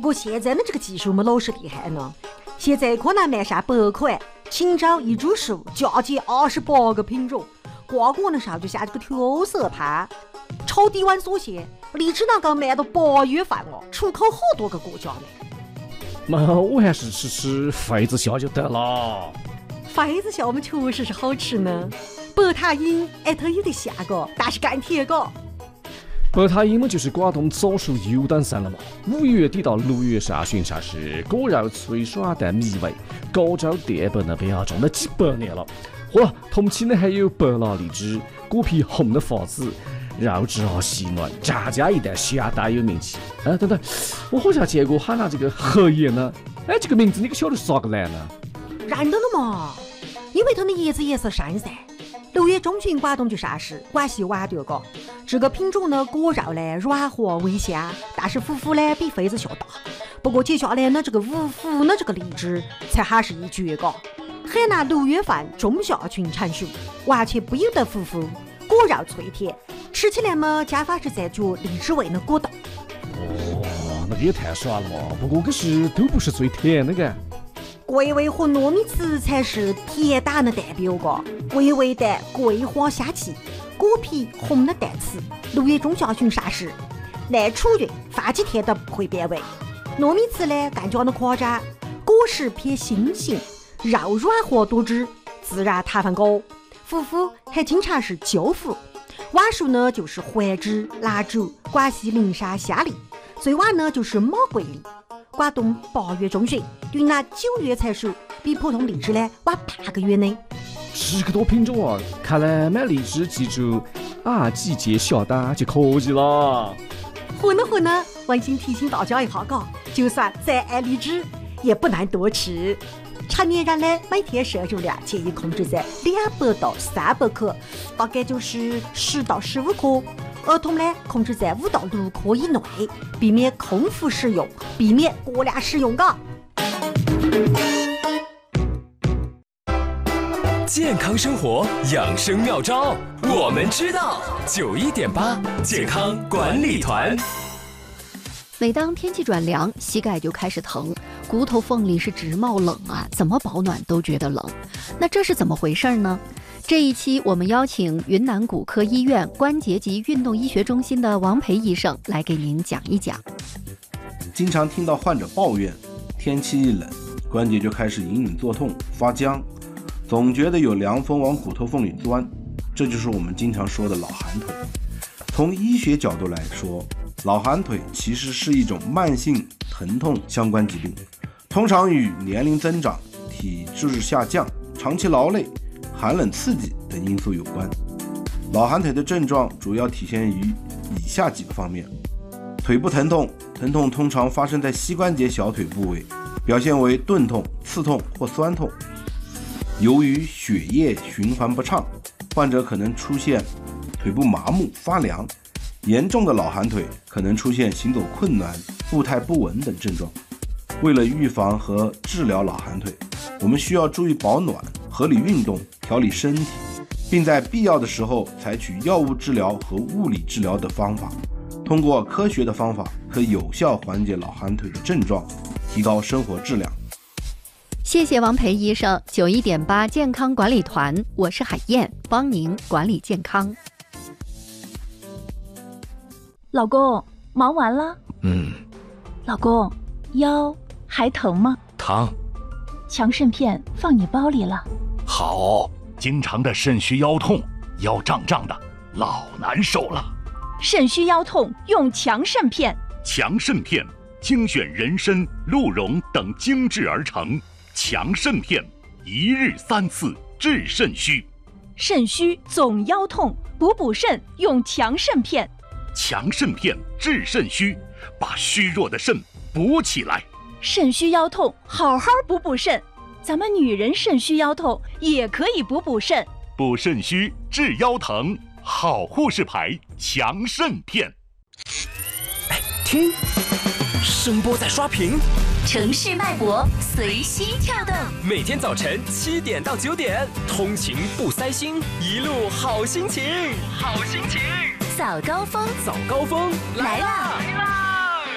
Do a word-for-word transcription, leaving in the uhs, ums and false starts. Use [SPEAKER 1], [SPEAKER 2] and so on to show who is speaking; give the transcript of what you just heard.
[SPEAKER 1] 过现在的这个技术么老是厉害呢。现在可能卖下百款，请找一株树，嫁接二十八个品种，瓜果的时候就下这个调色盘。超低温锁线，荔枝能够卖到八月份哦，出口好多个国家呢。
[SPEAKER 2] 那我还是吃吃痱子笑就得了。
[SPEAKER 1] 痱子笑我们确实是好吃呢，白塔樱艾特有点像个，但是更甜个。
[SPEAKER 2] 白塔樱嘛，就是广东早熟优等生了嘛。五月底到六月下旬上市，果肉脆爽但迷味，高州滇北那边啊种了几百年了。嚯，同期呢还有白蜡荔枝，果皮红的发紫。肉质啊细嫩，炸家一旦相当有名气。哎，等等，我好像见过喊他这个荷叶呢。哎，这个名字你可晓得是啥个来呢？
[SPEAKER 1] 认得了嘛，因为它的叶子颜色深噻。六月中旬广东就上市，广西晚点个。这个品种呢，果肉呢软滑微香，但是腐腐呢比痱子笑大。不过接下来呢，这个五福的这个荔枝才还是一绝个。海南六月份中下旬成熟，完全不由得腐腐，果肉脆甜。吃起来嘛，加法是在嚼荔枝味的果冻。
[SPEAKER 2] 哦，那个也太爽了嘛！不过可是都不是最甜的个。
[SPEAKER 1] 桂味和糯米糍才是甜蛋的代表个。桂味的桂花香气，果皮红的蛋刺。六月中下旬上市，耐储运，放几天都不会变味。糯米糍呢更加的夸张，果实偏心形，肉软和多汁，自然糖分高。腐腐还经常是椒腐。晚熟呢就是槐枝、兰竹，广西灵山香梨，最晚呢就是马桂梨。广东八月中旬，云南九月才熟，比普通荔枝呢晚半个月呢。
[SPEAKER 2] 十个多品种啊，看来买荔枝记住啊季节下单就可以了。
[SPEAKER 1] 混呢混呢，温馨提醒大家一下嘎，就算再爱荔枝，也不能多吃。成年人呢，每天摄入量建议控制在两百到三百克，大概就是十到十五克。儿童呢，控制在五到六克以内，避免空腹食用，避免过量食用噶。
[SPEAKER 3] 健康生活养生妙招，我们知道。九一点八健康管理团。
[SPEAKER 4] 每当天气转凉，膝盖就开始疼，骨头缝里是直冒冷啊，怎么保暖都觉得冷。那这是怎么回事呢？这一期我们邀请云南骨科医院关节及运动医学中心的王培医生来给您讲一讲。
[SPEAKER 5] 经常听到患者抱怨，天气一冷，关节就开始隐隐作痛、发僵，总觉得有凉风往骨头缝里钻，这就是我们经常说的老寒腿。从医学角度来说，老寒腿其实是一种慢性疼痛相关疾病，通常与年龄增长、体质下降、长期劳累、寒冷刺激等因素有关。老寒腿的症状主要体现于以下几个方面：腿部疼痛，疼痛通常发生在膝关节小腿部位，表现为钝痛、刺痛或酸痛。由于血液循环不畅，患者可能出现腿部麻木、发凉。严重的老寒腿可能出现行走困难、步态不稳等症状。为了预防和治疗老寒腿，我们需要注意保暖、合理运动、调理身体，并在必要的时候采取药物治疗和物理治疗的方法。通过科学的方法，可有效缓解老寒腿的症状，提高生活质量。
[SPEAKER 4] 谢谢王培医生。九一点八健康管理团，我是海燕，帮您管理健康。
[SPEAKER 6] 老公，忙完了？
[SPEAKER 3] 嗯。
[SPEAKER 6] 老公，腰还疼吗？
[SPEAKER 3] 疼。
[SPEAKER 6] 强肾片放你包里了。
[SPEAKER 7] 好，经常的肾虚腰痛，腰胀胀的，老难受了。
[SPEAKER 6] 肾虚腰痛用强肾片。
[SPEAKER 7] 强肾片精选人参、鹿茸等精制而成，强肾片一日三次治肾虚。
[SPEAKER 6] 肾虚总腰痛，补补肾用强肾片。
[SPEAKER 7] 强肾片治肾虚，把虚弱的肾补起来。
[SPEAKER 6] 肾虚腰痛，好好补补肾。咱们女人肾虚腰痛也可以补补肾。
[SPEAKER 7] 补肾虚治腰疼，好护士牌强肾片。
[SPEAKER 3] 哎，听，声波在刷屏，
[SPEAKER 8] 城市脉搏随心跳动。
[SPEAKER 3] 每天早晨七点到九点，通勤不塞心，一路好心情，好心情。
[SPEAKER 8] 早高峰，
[SPEAKER 3] 早高峰
[SPEAKER 8] 来啦！